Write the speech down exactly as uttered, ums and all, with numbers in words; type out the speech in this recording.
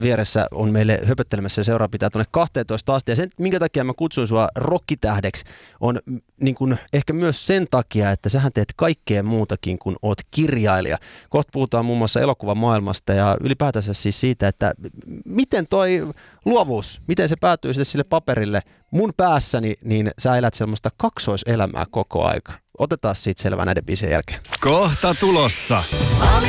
vieressä on meille höpöttelemässä ja seuraa pitää tuonne kahteentoista asti. Ja sen, minkä takia mä kutsun sua rokkitähdeksi, on niin kun, ehkä myös sen takia, että sähän teet kaikkea muutakin kuin oot kirjailija. Kohta puhutaan muun muassa elokuvamaailmasta ja ylipäätänsä siis siitä, että miten toi luovuus, miten se päätyy sitten sille paperille. Mun päässäni, niin sä elät sellaista kaksoiselämää koko aika. Otetaan siitä selvä näiden biisien jälkeen. Kohta tulossa.